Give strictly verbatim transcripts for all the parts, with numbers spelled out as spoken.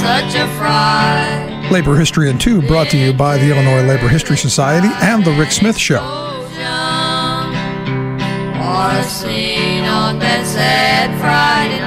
such a fright. Labor History in Two, brought to you by the Illinois Labor History Society and The Rick Smith Show. Or seen on that sad Friday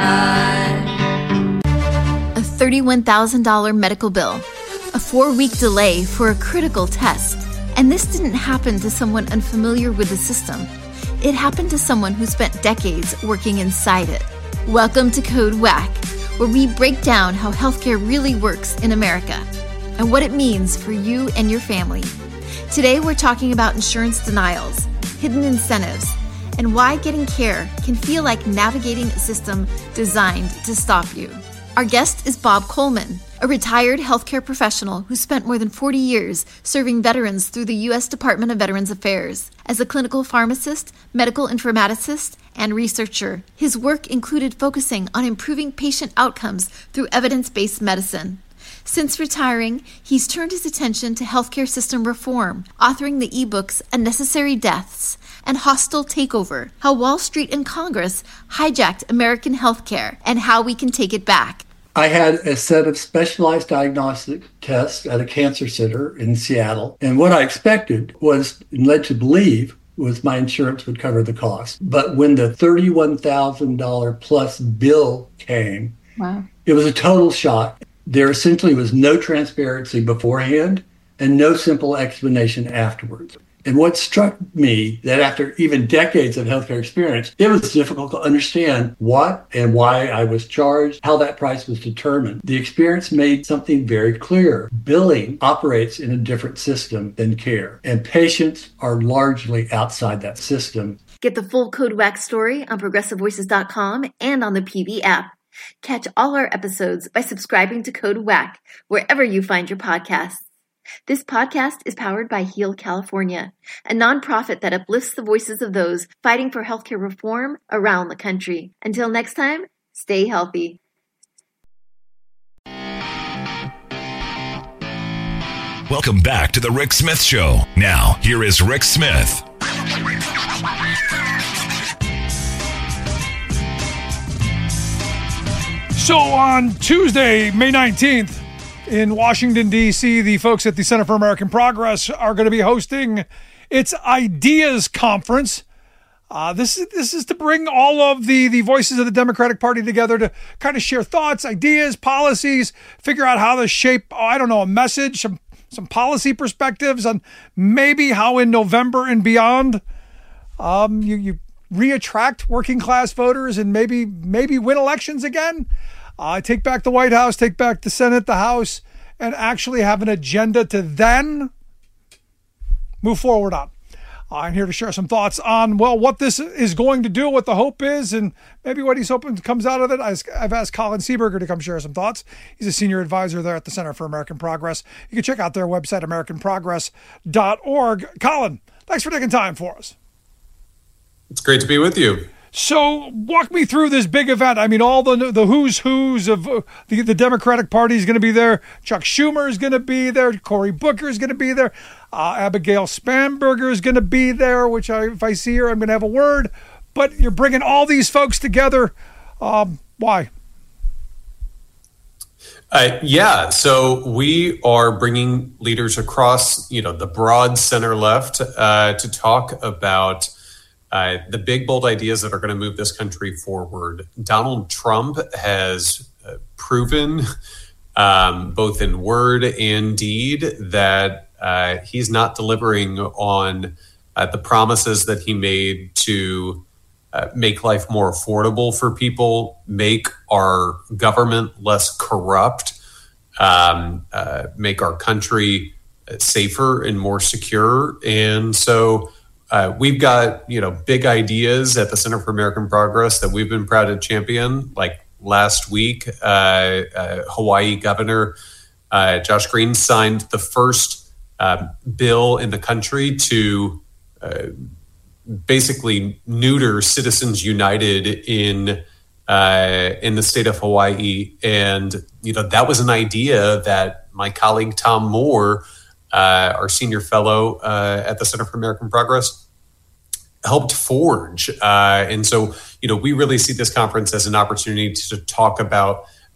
night. A thirty-one thousand dollars medical bill, a four-week delay for a critical test. And this didn't happen to someone unfamiliar with the system. It happened to someone who spent decades working inside it. Welcome to Code Whack, where we break down how healthcare really works in America and what it means for you and your family. Today, we're talking about insurance denials, hidden incentives, and why getting care can feel like navigating a system designed to stop you. Our guest is Bob Coleman, a retired healthcare professional who spent more than forty years serving veterans through the U S Department of Veterans Affairs. As a clinical pharmacist, medical informaticist, and researcher, his work included focusing on improving patient outcomes through evidence-based medicine. Since retiring, he's turned his attention to healthcare system reform, authoring the ebooks Unnecessary Deaths and Hostile Takeover, How Wall Street and Congress Hijacked American Healthcare and How We Can Take It Back. I had a set of specialized diagnostic tests at a cancer center in Seattle. And what I expected was, and led to believe, was my insurance would cover the cost. But when the thirty-one thousand dollars plus bill came, wow, it was a total shock. There essentially was no transparency beforehand and no simple explanation afterwards. And what struck me, that after even decades of healthcare experience, it was difficult to understand what and why I was charged, how that price was determined. The experience made something very clear. Billing operates in a different system than care, and patients are largely outside that system. Get the full Code Whack story on progressive voices dot com and on the P V app. Catch all our episodes by subscribing to Code Whack wherever you find your podcasts. This podcast is powered by Heal California, a nonprofit that uplifts the voices of those fighting for healthcare reform around the country. Until next time, stay healthy. Welcome back to The Rick Smith Show. Now, here is Rick Smith. So on Tuesday, May nineteenth, in Washington, D C, the folks at the Center for American Progress are going to be hosting its Ideas Conference. Uh, this is this is to bring all of the, the voices of the Democratic Party together to kind of share thoughts, ideas, policies, figure out how to shape, oh, I don't know, a message, some some policy perspectives on maybe how in November and beyond um, you, you re-attract working class voters and maybe maybe win elections again. Uh, take back the White House, take back the Senate, the House, and actually have an agenda to then move forward on. Uh, I'm here to share some thoughts on, well, what this is going to do, what the hope is, and maybe what he's hoping comes out of it. I've asked Colin Seeberger to come share some thoughts. He's a senior advisor there at the Center for American Progress. You can check out their website, american progress dot org. Colin, thanks for taking time for us. It's great to be with you. So walk me through this big event. I mean, all the the who's who's of uh, the, the Democratic Party is going to be there. Chuck Schumer is going to be there. Cory Booker is going to be there. Uh, Abigail Spanberger is going to be there, which I, if I see her, I'm going to have a word. But you're bringing all these folks together. Um, why? Uh, yeah, so we are bringing leaders across, you know, the broad center left uh, to talk about Uh, the big, bold ideas that are going to move this country forward. Donald Trump has uh, proven, um, both in word and deed, that uh, he's not delivering on uh, the promises that he made to uh, make life more affordable for people, make our government less corrupt, um, uh, make our country safer and more secure. And so Uh, we've got, you know, big ideas at the Center for American Progress that we've been proud to champion. Like last week, uh, uh, Hawaii Governor uh, Josh Green signed the first uh, bill in the country to uh, basically neuter Citizens United in uh, in the state of Hawaii. And, you know, that was an idea that my colleague Tom Moore, Uh, our senior fellow uh, at the Center for American Progress, helped forge. Uh, and so, you know, we really see this conference as an opportunity to talk about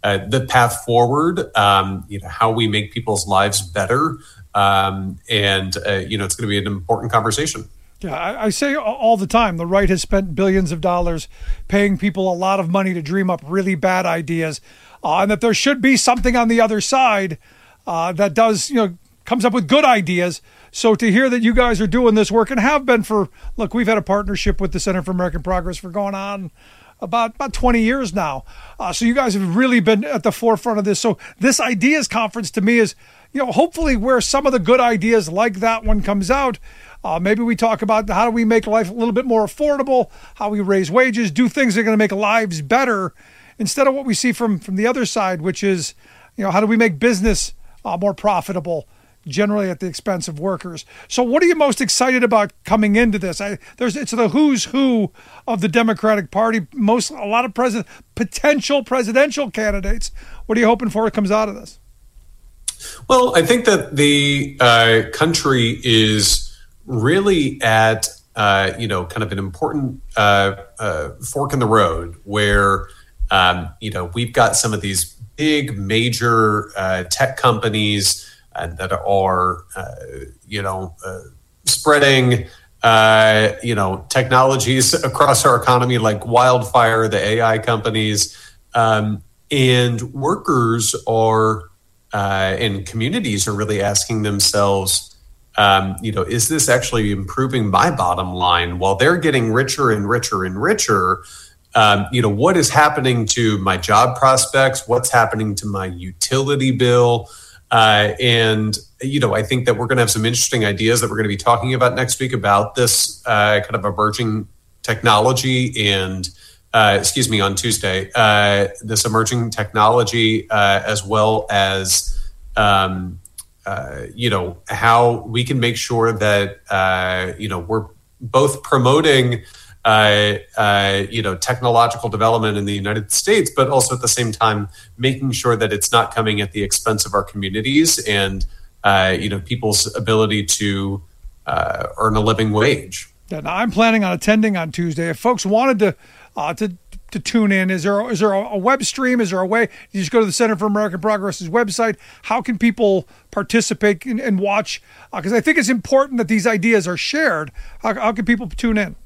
uh, the path forward, um, you know, how we make people's lives better. Um, and, uh, you know, it's going to be an important conversation. Yeah, I, I say all the time, the right has spent billions of dollars paying people a lot of money to dream up really bad ideas, uh, and that there should be something on the other side uh, that does, you know, comes up with good ideas. So to hear that you guys are doing this work and have been for, look, we've had a partnership with the Center for American Progress for going on about, about twenty years now. Uh, so you guys have really been at the forefront of this. So this Ideas Conference to me is, you know, hopefully where some of the good ideas like that one comes out. Uh, maybe we talk about how do we make life a little bit more affordable, how we raise wages, do things that are going to make lives better, instead of what we see from, from the other side, which is, you know, how do we make business uh, more profitable, generally at the expense of workers. So what are you most excited about coming into this? I, there's It's the who's who of the Democratic Party, most a lot of president, potential presidential candidates. What are you hoping for comes out of this? Well, I think that the uh, country is really at, uh, you know, kind of an important uh, uh, fork in the road where, um, you know, we've got some of these big major uh, tech companies uh, that are, uh, you know, uh, spreading, uh, you know, technologies across our economy like wildfire, the A I companies, um, and workers are, uh, and communities are really asking themselves, Um, you know, is this actually improving my bottom line while they're getting richer and richer and richer? Um, you know, what is happening to my job prospects? What's happening to my utility bill? Uh, and, you know, I think that we're going to have some interesting ideas that we're going to be talking about next week about this uh, kind of emerging technology and, uh, excuse me, on Tuesday, uh, this emerging technology uh, as well as, um, Uh, you know, how we can make sure that, uh, you know, we're both promoting, uh, uh, you know, technological development in the United States, but also at the same time, making sure that it's not coming at the expense of our communities and, uh, you know, people's ability to uh, earn a living wage. Yeah, now I'm planning on attending on Tuesday. If folks wanted to, uh, to, to tune in, is there is there a web stream? Is there a way you just go to the Center for American Progress's website? How can people participate and, and watch? Because uh, I think it's important that these ideas are shared. How, how can people tune in?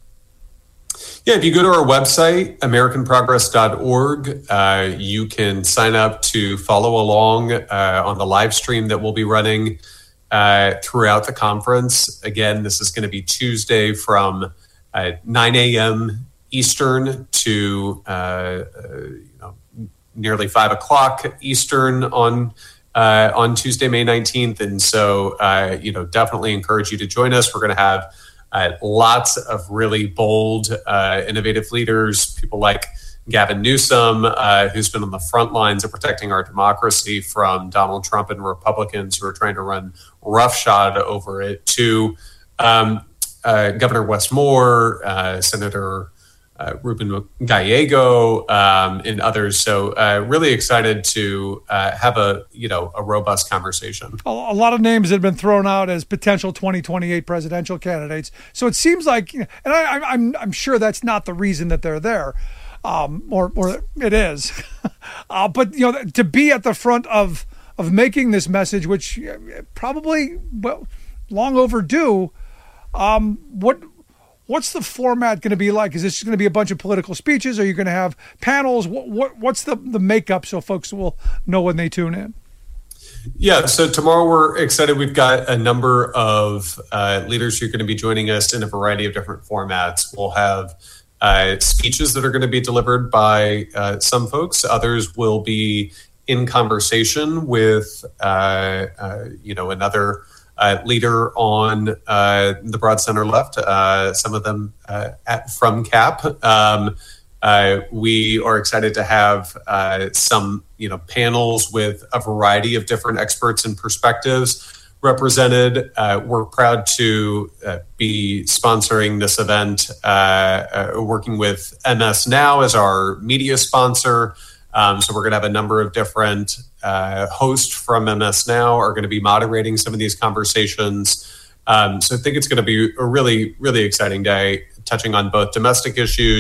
Yeah, if you go to our website, american progress dot org, uh, you can sign up to follow along uh, on the live stream that we'll be running uh, throughout the conference. Again, this is going to be Tuesday from uh, nine a.m. Eastern to uh, uh, you know, nearly five o'clock Eastern on uh, on Tuesday, May nineteenth. And so, uh, you know, definitely encourage you to join us. We're going to have uh, lots of really bold, uh, innovative leaders, people like Gavin Newsom, uh, who's been on the front lines of protecting our democracy from Donald Trump and Republicans who are trying to run roughshod over it, to um, uh, Governor Wes Moore, uh, Senator Uh, Ruben Gallego, um, and others. So uh, really excited to uh, have a, you know, a robust conversation. A, a lot of names have been thrown out as potential twenty twenty-eight presidential candidates. So it seems like, and I, I'm I'm sure that's not the reason that they're there, um, or or it is, uh, but you know, to be at the front of of making this message, which probably well long overdue. Um, what. What's the format going to be like? Is this going to be a bunch of political speeches? Are you going to have panels? What, what What's the, the makeup so folks will know when they tune in? Yeah, so tomorrow we're excited. We've got a number of uh, leaders who are going to be joining us in a variety of different formats. We'll have uh, speeches that are going to be delivered by uh, some folks. Others will be in conversation with, uh, uh, you know, another Uh, leader on uh, the broad center left, uh, some of them uh, at, from C A P. Um, uh, we are excited to have uh, some, you know, panels with a variety of different experts and perspectives represented. Uh, we're proud to uh, be sponsoring this event, uh, uh, working with M S Now as our media sponsor. Um, so we're going to have a number of different uh, hosts from M S Now are going to be moderating some of these conversations. Um, so I think it's going to be a really, really exciting day, touching on both domestic issues,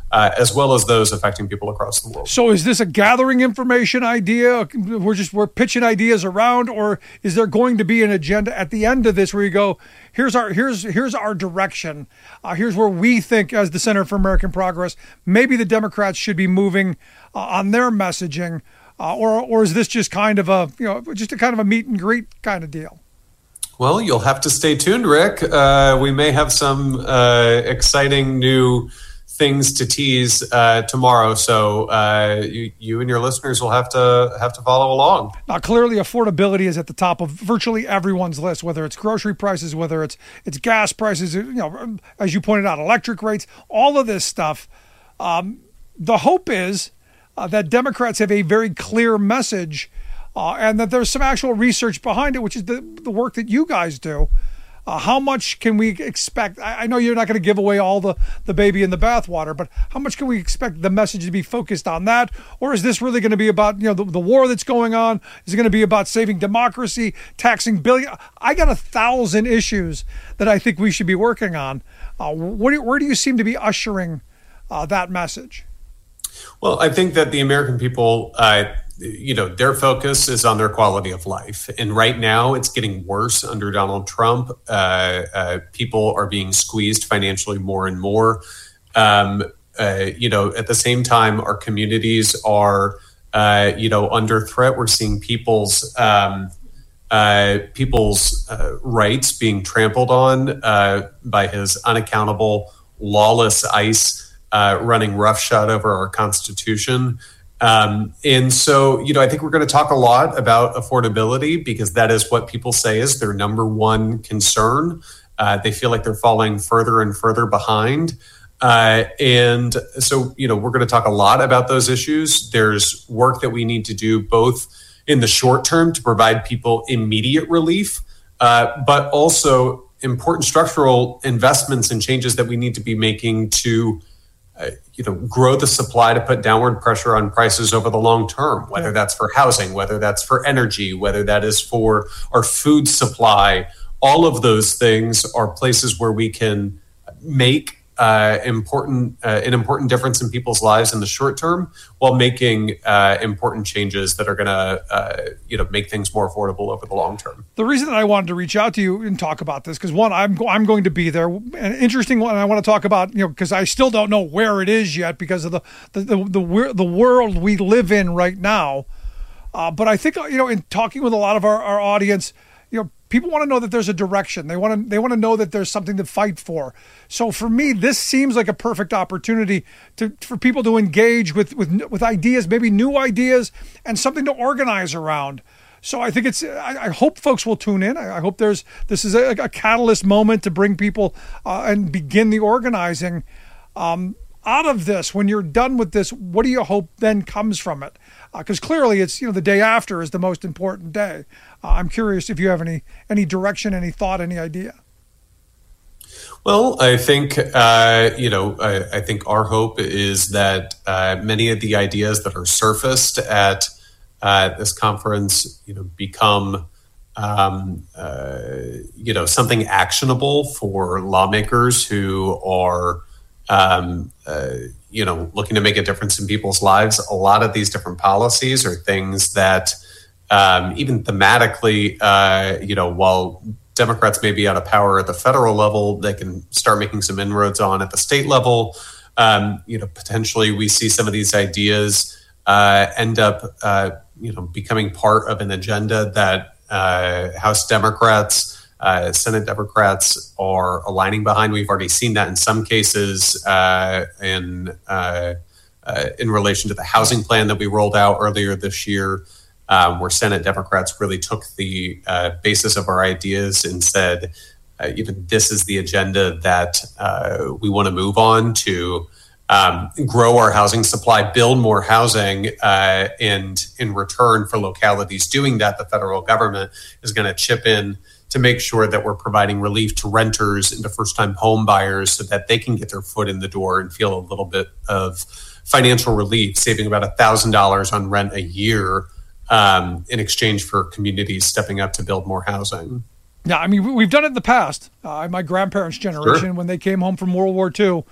uh, as well as those affecting people across the world. So is this a gathering information idea? We're just we're pitching ideas around, or is there going to be an agenda at the end of this where you go, here's our here's here's our direction, uh, here's where we think as the Center for American Progress maybe the Democrats should be moving uh, on their messaging, uh, or or is this just kind of a you know just a kind of a meet and greet kind of deal? Well, you'll have to stay tuned, Rick. Uh, we may have some uh, exciting new things to tease uh, tomorrow, so uh, you, you and your listeners will have to have to follow along. Now, clearly, affordability is at the top of virtually everyone's list, whether it's grocery prices, whether it's it's gas prices, you know, as you pointed out, electric rates, all of this stuff. Um, the hope is uh, that Democrats have a very clear message, uh, and that there's some actual research behind it, which is the the work that you guys do. Uh, how much can we expect? I, I know you're not going to give away all the, the baby in the bathwater, but how much can we expect the message to be focused on that? Or is this really going to be about, you know, the, the war that's going on? Is it going to be about saving democracy, taxing billion? I got a thousand issues that I think we should be working on. Uh, what do you, where do you seem to be ushering uh, that message? Well, I think that the American people, uh, you know, their focus is on their quality of life. And right now it's getting worse under Donald Trump. Uh, uh, people are being squeezed financially more and more. Um, uh, you know, at the same time, our communities are, uh, you know, under threat. We're seeing people's um, uh, people's uh, rights being trampled on uh, by his unaccountable, lawless ICE uh, running roughshod over our Constitution. Um, and so, you know, I think we're going to talk a lot about affordability because that is what people say is their number one concern. Uh, they feel like they're falling further and further behind. Uh, and so, you know, we're going to talk a lot about those issues. There's work that we need to do both in the short term to provide people immediate relief, uh, but also important structural investments and changes that we need to be making to Uh, you know, grow the supply to put downward pressure on prices over the long term, whether that's for housing, whether that's for energy, whether that is for our food supply. All of those things are places where we can make uh, important uh, an important difference in people's lives in the short term, while making uh, important changes that are going to uh, you know make things more affordable over the long term. The reason that I wanted to reach out to you and talk about this, because one, I'm I'm going to be there. An interesting one I want to talk about, you know, because I still don't know where it is yet because of the the the the, the world we live in right now. Uh, but I think, you know, in talking with a lot of our, our audience, you know, people want to know that there's a direction. They want to they want to know that there's something to fight for. So for me, this seems like a perfect opportunity to for people to engage with with with ideas, maybe new ideas, and something to organize around. So I think it's. I, I hope folks will tune in. I, I hope there's this is a, a catalyst moment to bring people uh, and begin the organizing. Um, out of this, when you're done with this, what do you hope then comes from it? Because uh, clearly it's, you know, the day after is the most important day. Uh, I'm curious if you have any any direction, any thought, any idea. Well, I think, uh, you know, I, I think our hope is that uh, many of the ideas that are surfaced at uh, this conference, you know, become, um, uh, you know, something actionable for lawmakers who are, um, uh, you know, looking to make a difference in people's lives. A lot of these different policies are things that um, even thematically, uh, you know, while Democrats may be out of power at the federal level, they can start making some inroads on at the state level. Um, you know, potentially we see some of these ideas uh, end up, uh, you know, becoming part of an agenda that uh, House Democrats, uh, Senate Democrats are aligning behind. We've already seen that in some cases uh, in uh, uh, in relation to the housing plan that we rolled out earlier this year. Um, where Senate Democrats really took the uh, basis of our ideas and said, uh, even this is the agenda that uh, we want to move on to um, grow our housing supply, build more housing, uh, and in return for localities doing that, the federal government is going to chip in to make sure that we're providing relief to renters and to first-time home buyers so that they can get their foot in the door and feel a little bit of financial relief, saving about one thousand dollars on rent a year Um, in exchange for communities stepping up to build more housing. Yeah, I mean, we've done it in the past. Uh, my grandparents' generation, Sure. when they came home from World War Two,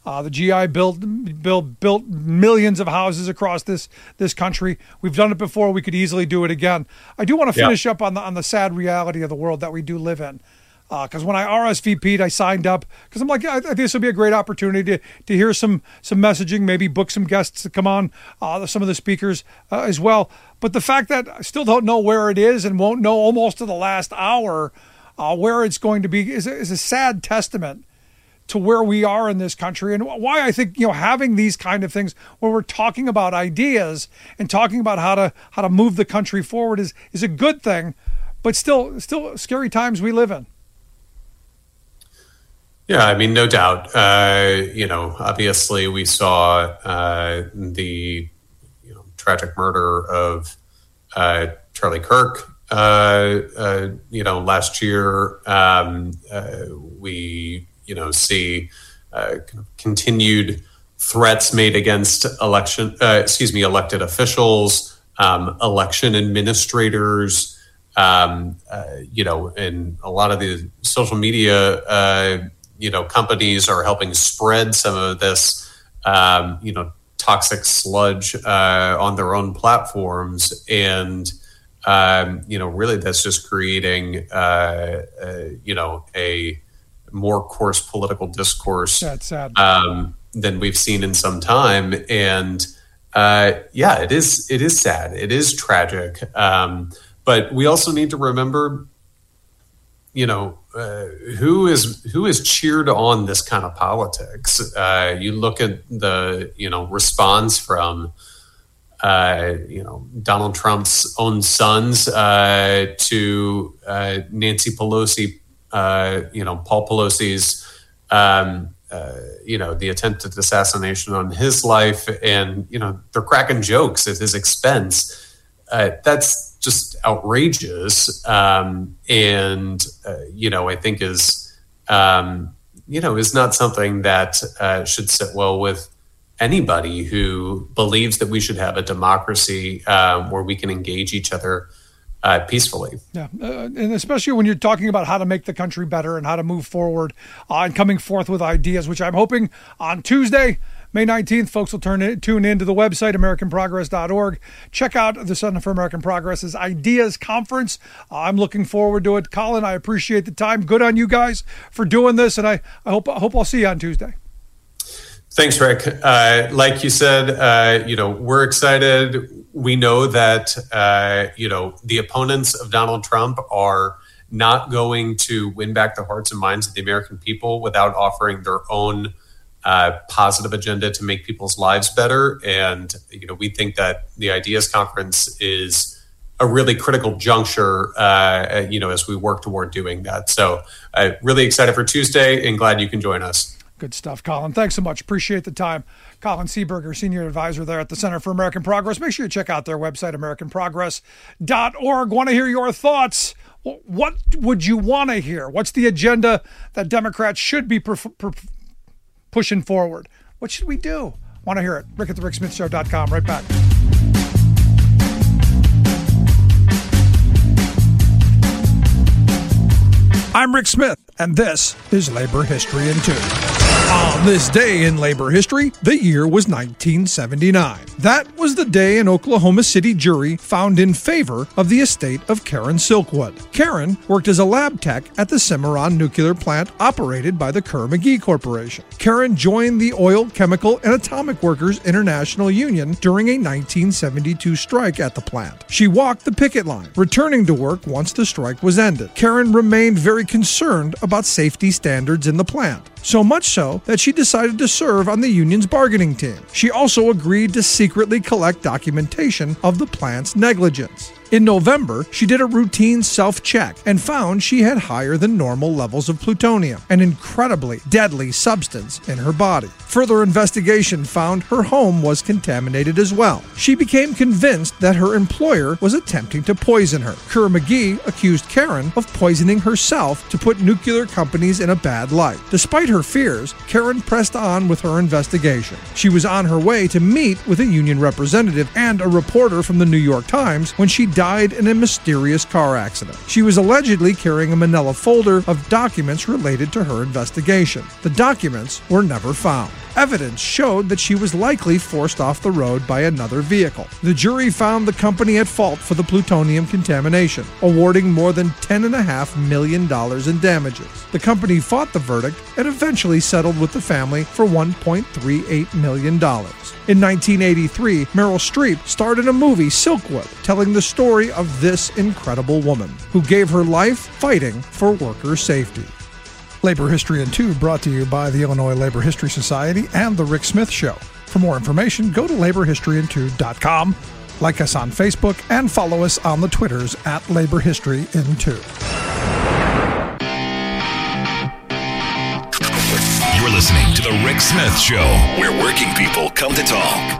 Uh, the G I built, built built millions of houses across this this country. We've done it before. We could easily do it again. I do want to finish yeah. up on the on the sad reality of the world that we do live in. Because uh, when I R S V P'd, I signed up because I'm like, yeah, I think this would be a great opportunity to, to hear some some messaging, maybe book some guests to come on, uh, some of the speakers uh, as well. But the fact that I still don't know where it is and won't know almost to the last hour uh, where it's going to be is a, is a sad testament to where we are in this country, and why I think, you know, having these kind of things where we're talking about ideas and talking about how to how to move the country forward is is a good thing, but still still scary times we live in. Yeah, I mean, no doubt. Uh, you know, obviously, we saw uh, the you know, tragic murder of uh, Charlie Kirk. Uh, uh, you know, last year, um, uh, we you know see uh, kind of continued threats made against election. Uh, excuse me, elected officials, um, election administrators. Um, uh, you know, and a lot of the social media. Uh, you know, companies are helping spread some of this, um, you know, toxic sludge uh, on their own platforms. And, um, you know, really that's just creating, uh, uh, you know, a more coarse political discourse That's sad. Um, than we've seen in some time. And, uh, yeah, it is, it is sad. It is tragic. Um, but we also need to remember, you know, uh, who is who is cheered on this kind of politics. Uh, you look at the, you know, response from, uh, you know, Donald Trump's own sons uh, to uh, Nancy Pelosi, uh, you know, Paul Pelosi's, um, uh, you know, the attempted assassination on his life. And, you know, they're cracking jokes at his expense. Uh, that's just outrageous. Um, and, uh, you know, I think is, um, you know, is not something that uh, should sit well with anybody who believes that we should have a democracy um, where we can engage each other uh, peacefully. Yeah, uh, and especially when you're talking about how to make the country better and how to move forward uh, and coming forth with ideas, which I'm hoping on Tuesday, May nineteenth, folks will turn in, tune in to the website, American Progress dot org. Check out the Center for American Progress's Ideas Conference. Uh, I'm looking forward to it. Colin, I appreciate the time. Good on you guys for doing this, and I, I hope I hope I'll see you on Tuesday. Thanks, Rick. Uh, like you said, uh, you know, we're excited. We know that, uh, you know, the opponents of Donald Trump are not going to win back the hearts and minds of the American people without offering their own Uh, positive agenda to make people's lives better. And, you know, we think that the Ideas Conference is a really critical juncture, uh, you know, as we work toward doing that. So uh, really excited for Tuesday and glad you can join us. Good stuff, Colin. Thanks so much. Appreciate the time. Colin Seeberger, Senior Advisor there at the Center for American Progress. Make sure you check out their website, American Progress dot org. Want to hear your thoughts? What would you want to hear? What's the agenda that Democrats should be per- per- pushing forward? What should we do? Want to hear it? Rick at the Rick Smith Show dot com. Right back. I'm Rick Smith, and this is Labor History in Two. On this day in labor history, the year was nineteen seventy-nine. That was the day an Oklahoma City jury found in favor of the estate of Karen Silkwood. Karen worked as a lab tech at the Cimarron nuclear plant operated by the Kerr-McGee Corporation. Karen joined the Oil, Chemical, and Atomic Workers International Union during a nineteen seventy-two strike at the plant. She walked the picket line, returning to work once the strike was ended. Karen remained very concerned about safety standards in the plant, so much so that she decided to serve on the union's bargaining team. She also agreed to secretly collect documentation of the plant's negligence. In November, she did a routine self-check and found she had higher than normal levels of plutonium, an incredibly deadly substance in her body. Further investigation found her home was contaminated as well. She became convinced that her employer was attempting to poison her. Kerr-McGee accused Karen of poisoning herself to put nuclear companies in a bad light. Despite her fears, Karen pressed on with her investigation. She was on her way to meet with a union representative and a reporter from the New York Times when she died in a mysterious car accident. She was allegedly carrying a manila folder of documents related to her investigation. The documents were never found. evidence showed that she was likely forced off the road by another vehicle. The jury found the company at fault for the plutonium contamination, awarding more than ten point five million dollars in damages. The company fought the verdict and eventually settled with the family for one point three eight million dollars. In nineteen eighty-three, Meryl Streep starred in a movie, Silkwood, telling the story of this incredible woman who gave her life fighting for worker safety. Labor History in Two brought to you by the Illinois Labor History Society and The Rick Smith Show. For more information, go to labor history in two dot com, like us on Facebook, and follow us on the Twitters at Labor History in Two. You're listening to The Rick Smith Show, where working people come to talk.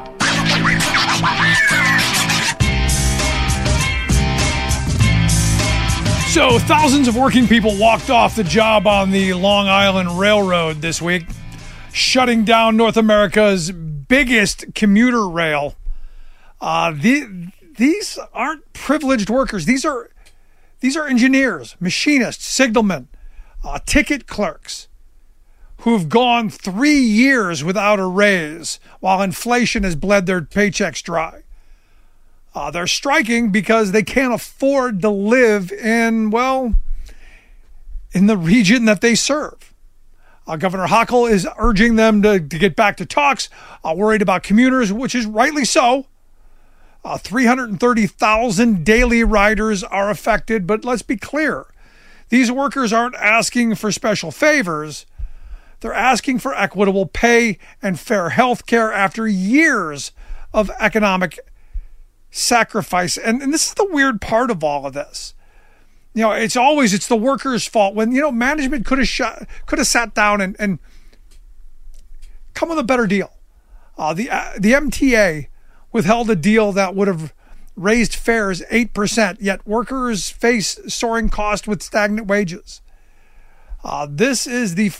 So, thousands of working people walked off the job on the Long Island Railroad this week, shutting down North America's biggest commuter rail. Uh, the, these aren't privileged workers. These are these are engineers, machinists, signalmen, uh, ticket clerks who've gone three years without a raise while inflation has bled their paychecks dry. Uh, they're striking because they can't afford to live in, well, in the region that they serve. Uh, Governor Hochul is urging them to, to get back to talks, uh, worried about commuters, which is rightly so. Uh, three hundred thirty thousand daily riders are affected, but let's be clear. These workers aren't asking for special favors. They're asking for equitable pay and fair health care after years of economic sacrifice. And, and this is the weird part of all of this. You know, it's always, it's the workers' fault when, you know, management could have shut, could have sat down and, and come with a better deal. Uh, the, uh, the M T A withheld a deal that would have raised fares eight percent, yet workers face soaring costs with stagnant wages. Uh, this is the